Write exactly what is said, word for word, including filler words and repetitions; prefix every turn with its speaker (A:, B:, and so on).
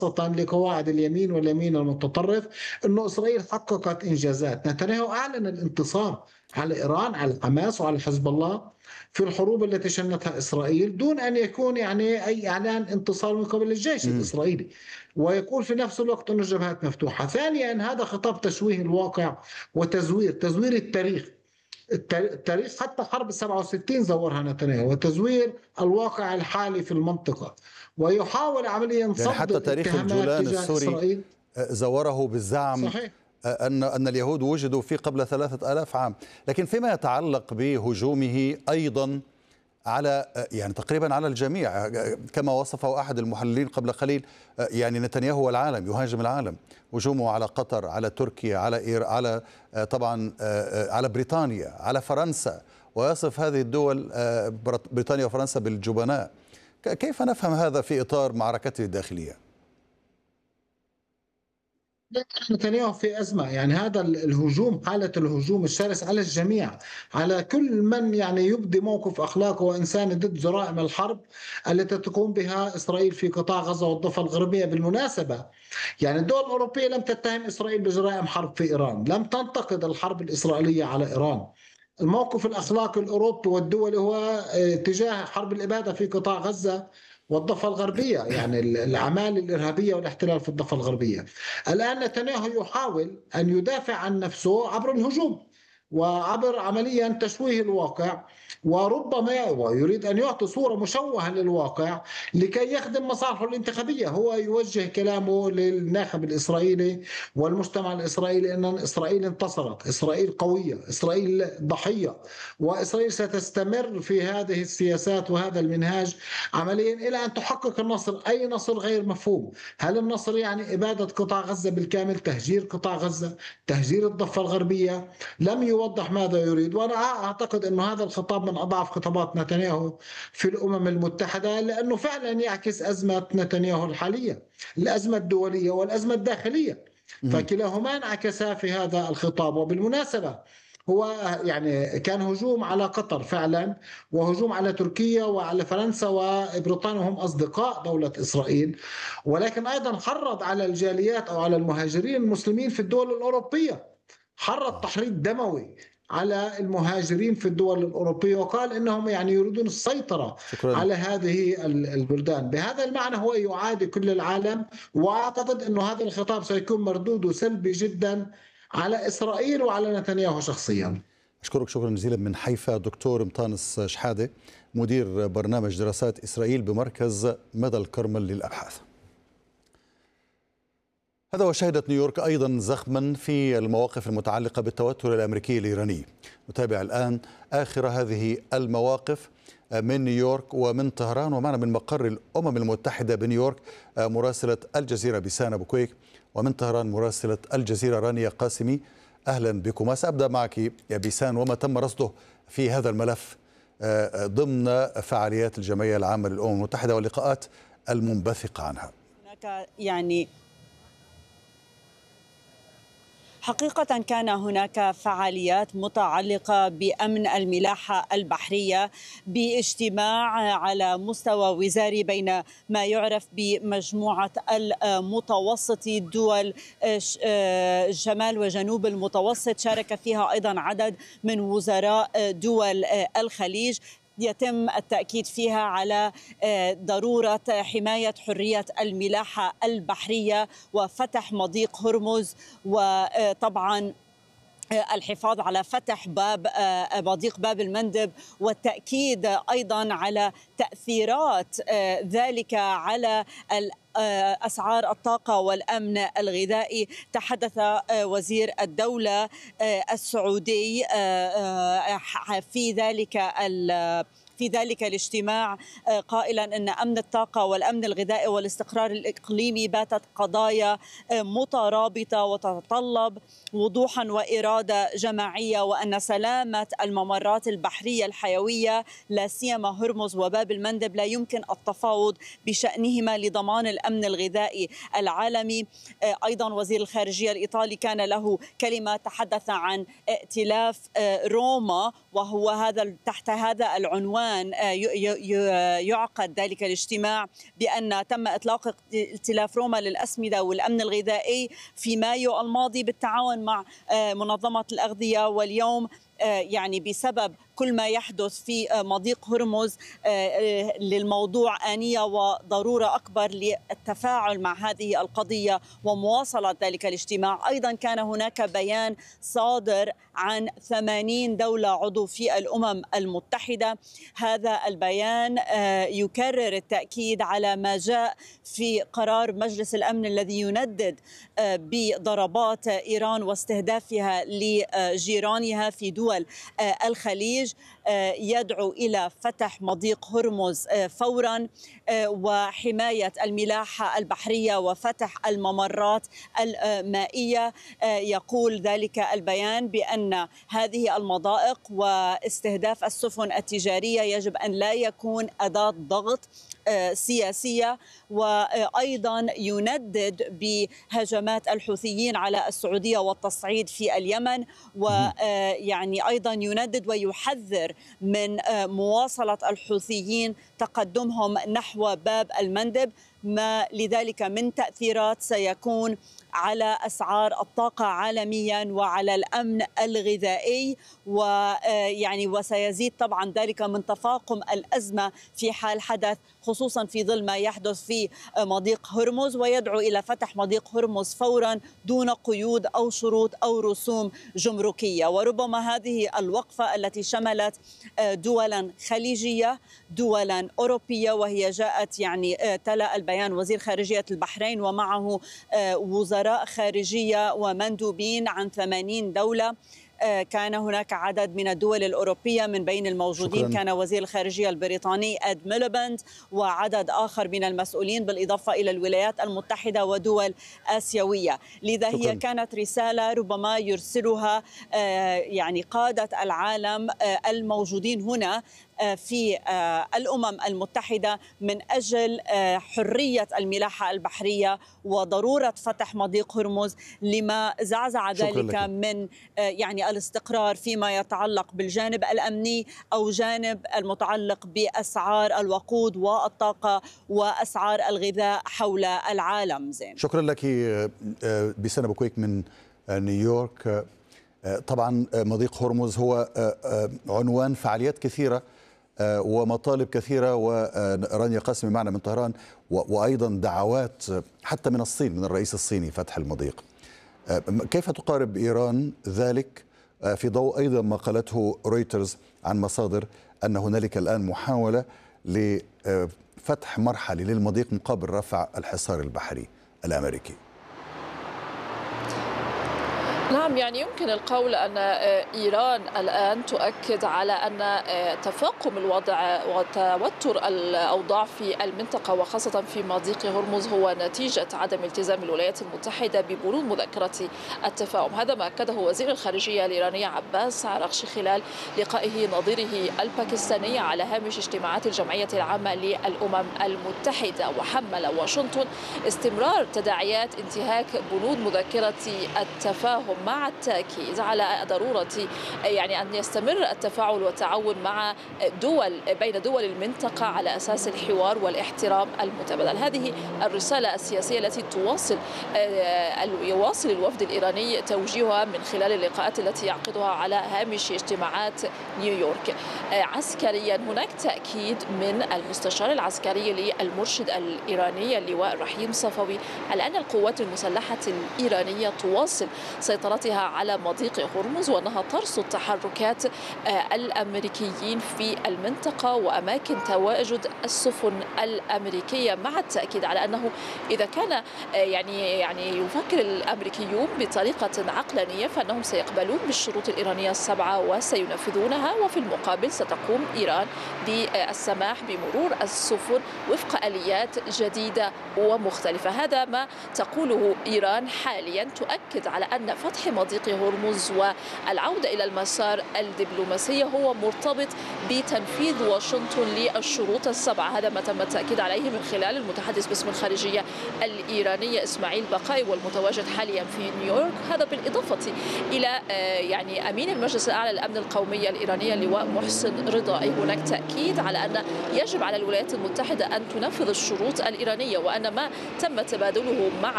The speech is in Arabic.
A: لقواعد اليمين واليمين المتطرف أنه إسرائيل حققت إنجازات. نتنياهو أعلن الانتصار على إيران، على حماس وعلى حزب الله في الحروب التي شنتها إسرائيل، دون أن يكون يعني أي إعلان انتصار من قبل الجيش
B: مم.
A: الإسرائيلي، ويقول في نفس الوقت أن الجبهات مفتوحة. ثانيا، هذا خطاب تشويه الواقع وتزوير تزوير التاريخ. التاريخ حتى حرب سبعة وستين زورها نتنياهو، وتزوير الواقع الحالي في المنطقة، ويحاول عمليا
B: يعني
A: صد
B: حتى تاريخ
A: الاتهامات
B: الجولان
A: تجاه
B: السوري
A: إسرائيل.
B: زوره بالزعم
A: صحيح.
B: أن أن اليهود وجدوا فيه قبل ثلاثة آلاف عام. لكن فيما يتعلق بهجومه أيضا على يعني تقريبا على الجميع، كما وصفه أحد المحللين قبل قليل، يعني نتنياهو والعالم يهاجم العالم، هجومه على قطر، على تركيا، على إير على طبعا على بريطانيا، على فرنسا، ويصف هذه الدول بريطانيا وفرنسا بالجبناء. كيف نفهم هذا في إطار معركته الداخلية؟
A: نتنياهو في أزمة، يعني هذا الهجوم، حالة الهجوم الشرس على الجميع، على كل من يعني يبدي موقف أخلاقي وإنساني ضد جرائم الحرب التي تقوم بها إسرائيل في قطاع غزة والضفة الغربية. بالمناسبة، يعني الدول الأوروبية لم تتهم إسرائيل بجرائم حرب في إيران، لم تنتقد الحرب الإسرائيلية على إيران. الموقف الأخلاقي الأوروبي والدولي هو آه، تجاه حرب الإبادة في قطاع غزة والضفة الغربية، يعني الأعمال الإرهابية والاحتلال في الضفة الغربية. الآن نتنياهو يحاول أن يدافع عن نفسه عبر الهجوم وعبر عمليا تشويه الواقع، وربما ويريد أن يعطي صورة مشوهة للواقع لكي يخدم مصالحه الانتخابية. هو يوجه كلامه للناخب الإسرائيلي والمجتمع الإسرائيلي أن إسرائيل انتصرت، إسرائيل قوية، إسرائيل ضحية، وإسرائيل ستستمر في هذه السياسات وهذا المنهاج عمليا إلى أن تحقق النصر. أي نصر غير مفهوم. هل النصر يعني إبادة قطاع غزة بالكامل، تهجير قطاع غزة، تهجير الضفة الغربية؟ لم يوضح ماذا يريد. وأنا أعتقد أن هذا الخطاب من أضعف خطابات نتنياهو في الأمم المتحدة، لأنه فعلا يعكس أزمة نتنياهو الحالية، الأزمة الدولية والأزمة الداخلية، فكلاهما انعكسا في هذا الخطاب. وبالمناسبة، هو يعني كان هجوم على قطر فعلا، وهجوم على تركيا وعلى فرنسا وبريطانيا، هم أصدقاء دولة إسرائيل، ولكن أيضا حرض على الجاليات أو على المهاجرين المسلمين في الدول الأوروبية، حرض تحريض دموي على المهاجرين في الدول الأوروبية، وقال إنهم يعني يريدون السيطرة
B: شكرا.
A: على هذه البلدان. بهذا المعنى هو يعادي كل العالم، وأعتقد أنه هذا الخطاب سيكون مردوده سلبي جدا على إسرائيل وعلى نتنياهو شخصيا.
B: أشكرك شكرا جزيلا من حيفا دكتور مطانس شحادة، مدير برنامج دراسات إسرائيل بمركز مدى الكرمل للأبحاث. هذا وشهدت نيويورك أيضا زخما في المواقف المتعلقة بالتوتر الأمريكي الإيراني. نتابع الآن آخر هذه المواقف من نيويورك ومن طهران، ومعنا من مقر الأمم المتحدة بنيويورك مراسلة الجزيرة بيسان أبو كويك، ومن طهران مراسلة الجزيرة رانيا قاسمي. أهلا بكم. سأبدأ معك يا بيسان، وما تم رصده في هذا الملف ضمن فعاليات الجمعية العامة للأمم المتحدة واللقاءات المنبثقة عنها.
C: هناك يعني حقيقة كان هناك فعاليات متعلقة بأمن الملاحة البحرية باجتماع على مستوى وزاري بين ما يعرف بمجموعة المتوسطي دول شمال وجنوب المتوسط. شارك فيها أيضا عدد من وزراء دول الخليج، يتم التأكيد فيها على ضرورة حماية حرية الملاحة البحرية وفتح مضيق هرمز، وطبعا الحفاظ على فتح باب مضيق باب المندب، والتأكيد أيضا على تأثيرات ذلك على أسعار الطاقة والأمن الغذائي. تحدث وزير الدولة السعودي في ذلك في ذلك الاجتماع قائلا أن أمن الطاقة والأمن الغذائي والاستقرار الإقليمي باتت قضايا مترابطة وتتطلب وضوحا وإرادة جماعية، وأن سلامة الممرات البحرية الحيوية لا سيما هرمز وباب المندب لا يمكن التفاوض بشأنهما لضمان الأمن الغذائي العالمي. أيضا وزير الخارجية الإيطالي كان له كلمة، تحدث عن ائتلاف روما، وهو هذا تحت هذا العنوان الآن يعقد ذلك الاجتماع بأن تم إطلاق ائتلاف روما للأسمدة والأمن الغذائي في مايو الماضي بالتعاون مع منظمة الأغذية، واليوم يعني بسبب كل ما يحدث في مضيق هرمز للموضوع آنية وضرورة أكبر للتفاعل مع هذه القضية ومواصلة ذلك الاجتماع. أيضا كان هناك بيان صادر عن ثمانين دولة عضو في الأمم المتحدة. هذا البيان يكرر التأكيد على ما جاء في قرار مجلس الأمن الذي يندد بضربات إيران واستهدافها لجيرانها في دول الخليج، يدعو إلى فتح مضيق هرمز فورا وحماية الملاحة البحرية وفتح الممرات المائية. يقول ذلك البيان بأن هذه المضائق واستهداف السفن التجارية يجب أن لا يكون أداة ضغط سياسية، وأيضا يندد بهجمات الحوثيين على السعودية والتصعيد في اليمن، ويعني أيضا يندد ويحذر من مواصلة الحوثيين تقدمهم نحو باب المندب، ما لذلك من تأثيرات سيكون على أسعار الطاقة عالميا وعلى الأمن الغذائي، ويعني وسيزيد طبعا ذلك من تفاقم الأزمة في حال حدث، خصوصا في ظل ما يحدث في مضيق هرمز، ويدعو إلى فتح مضيق هرمز فورا دون قيود أو شروط أو رسوم جمركية. وربما هذه الوقفة التي شملت دولا خليجية دولا أوروبية، وهي جاءت يعني تلا البيان وزير خارجية البحرين ومعه وزراء خارجية ومندوبين عن ثمانين دولة. كان هناك عدد من الدول الأوروبية من بين الموجودين شكرا. كان وزير الخارجية البريطاني إد ميليباند وعدد آخر من المسؤولين، بالإضافة إلى الولايات المتحدة ودول آسيوية. لذا شكرا. هي كانت رسالة ربما يرسلها يعني قادة العالم الموجودين هنا في الأمم المتحدة من أجل حرية الملاحة البحرية وضرورة فتح مضيق هرمز، لما زعزع ذلك من يعني الاستقرار فيما يتعلق بالجانب الأمني أو جانب المتعلق بأسعار الوقود والطاقة وأسعار الغذاء حول العالم. زين،
B: شكرا لك بسنة بكويك من نيويورك. طبعا مضيق هرمز هو عنوان فعاليات كثيرة ومطالب كثيرة، ورانيا قاسمي معنا من طهران، وأيضا دعوات حتى من الصين، من الرئيس الصيني فتح المضيق. كيف تقارب إيران ذلك في ضوء أيضا ما قالته رويترز عن مصادر أن هنالك الآن محاولة لفتح مرحلي للمضيق مقابل رفع الحصار البحري الأمريكي؟
D: نعم، يعني يمكن القول أن إيران الآن تؤكد على أن تفاقم الوضع وتوتر الأوضاع في المنطقة وخاصة في مضيق هرمز هو نتيجة عدم التزام الولايات المتحدة ببنود مذكرة التفاهم. هذا ما أكده وزير الخارجية الإيراني عباس عراقشي خلال لقائه نظيره الباكستاني على هامش اجتماعات الجمعية العامة للأمم المتحدة. وحمل واشنطن استمرار تداعيات انتهاك بنود مذكرة التفاهم مع التأكيد على ضرورة يعني أن يستمر التفاعل والتعاون مع دول بين دول المنطقة على أساس الحوار والاحترام المتبادل. هذه الرسالة السياسية التي تواصل يواصل الوفد الإيراني توجيهها من خلال اللقاءات التي يعقدها على هامش اجتماعات نيويورك. عسكريا هناك تأكيد من المستشار العسكري للمرشد الإيراني اللواء رحيم صفوي على أن القوات المسلحة الإيرانية تواصل سيطرتها على مضيق هرمز، وأنها ترصد تحركات الأمريكيين في المنطقة وأماكن تواجد السفن الأمريكية، مع التأكيد على أنه إذا كان يعني يعني يفكر الأمريكيون بطريقة عقلانية فإنهم سيقبلون بالشروط الإيرانية السبعة وسينفذونها، وفي المقابل ستقوم إيران بالسماح بمرور السفن وفق آليات جديدة ومختلفة. هذا ما تقوله إيران حاليا، تؤكد على أن فتح فتح مضيق هرمز والعودة إلى المسار الدبلوماسي هو مرتبط بتنفيذ واشنطن للشروط السبعة. هذا ما تم التأكيد عليه من خلال المتحدث باسم الخارجية الإيرانية إسماعيل بقائي والمتواجد حاليا في نيويورك. هذا بالإضافة إلى يعني أمين المجلس الأعلى للأمن القومي الإيرانية اللواء محسن رضا. هناك تأكيد على أن يجب على الولايات المتحدة أن تنفذ الشروط الإيرانية، وأن ما تم تبادله مع